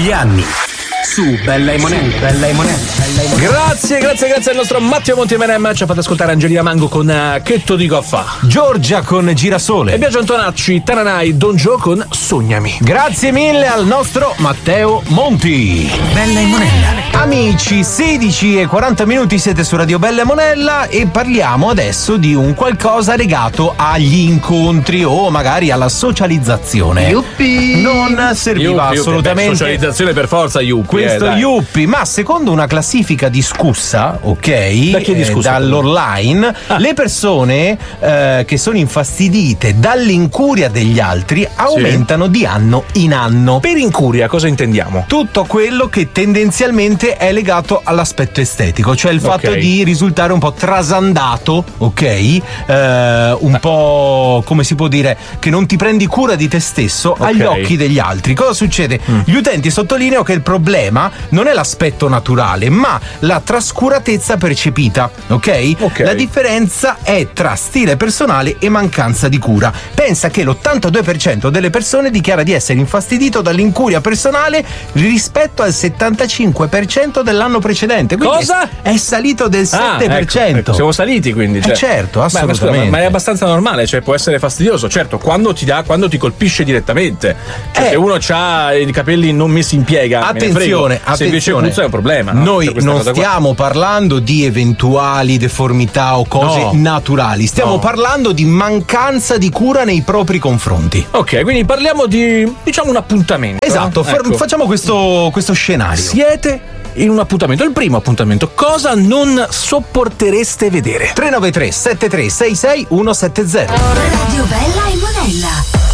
degli anni. Su Bella e Monella. Grazie al nostro Matteo Montemenem. Ci ha fatto ascoltare Angelina Mango con Che to dico a fa, Giorgia con Girasole e Biagio Antonacci, Tananai, Don Joe con Sognami. Grazie mille al nostro Matteo Monti. Bella e Monella. Amici, 16:40 siete su Radio Bella e Monella e parliamo adesso di un qualcosa legato agli incontri o magari alla socializzazione. Yuppi! Non serviva assolutamente socializzazione per forza, Yuppi. questo Yuppi, ma secondo una classifica discussa, ok? Da chi è discussa? Dall'online, le persone che sono infastidite dall'incuria degli altri aumentano di anno in anno. Per incuria cosa intendiamo? Tutto quello che tendenzialmente è legato all'aspetto estetico, cioè il fatto di risultare un po' trasandato, ok? Un po', come si può dire, che non ti prendi cura di te stesso agli occhi degli altri. Cosa succede? Gli utenti sottolineano che il problema non è l'aspetto naturale, ma la trascuratezza percepita, ok? La differenza è tra stile personale e mancanza di cura. Pensa che l'82% delle persone dichiara di essere infastidito dall'incuria personale rispetto al 75% dell'anno precedente. Quindi cosa? È salito del 7%. Ecco, siamo saliti quindi. Certo, assolutamente. Ma è abbastanza normale, cioè può essere fastidioso, certo, quando ti colpisce direttamente. Cioè, se uno ha i capelli non messi in piega, attenzione, se invece puzza è un problema. No? Noi non stiamo parlando di eventuali deformità o cose naturali, stiamo parlando di mancanza di cura nei propri confronti. Ok, quindi parliamo di, diciamo, un appuntamento. Esatto, facciamo questo scenario. Siete in un appuntamento, il primo appuntamento, cosa non sopportereste vedere? 393 7366 170. Radio Bella e Monella.